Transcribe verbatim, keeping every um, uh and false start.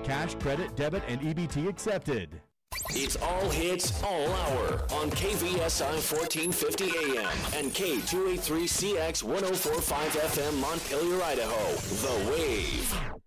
Cash, credit, debit, and E B T accepted. It's all hits, all hour on K V S I fourteen fifty A M and K two eighty-three C X one oh four point five F M Montpelier, Idaho. The Wave.